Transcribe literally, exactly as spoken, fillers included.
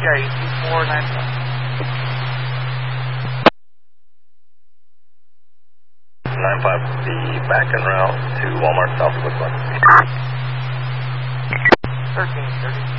Yeah, E T four nine five. nine five, be back en route to Walmart South of Woodland. thirteen thirty.